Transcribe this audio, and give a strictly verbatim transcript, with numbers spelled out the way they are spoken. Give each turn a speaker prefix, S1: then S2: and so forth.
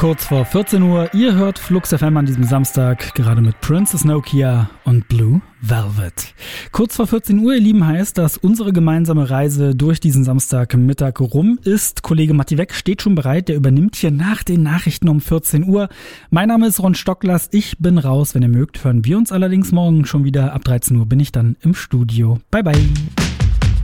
S1: Kurz vor vierzehn Uhr, ihr hört Flux F M an diesem Samstag, gerade mit Princess Nokia und Blue Velvet. Kurz vor vierzehn Uhr, ihr Lieben, heißt, dass unsere gemeinsame Reise durch diesen Samstagmittag rum ist. Kollege Matti Weck steht schon bereit, der übernimmt hier nach den Nachrichten um vierzehn Uhr. Mein Name ist Ron Stocklers, ich bin raus. Wenn ihr mögt, hören wir uns allerdings morgen schon wieder. Ab dreizehn Uhr bin ich dann im Studio. Bye bye.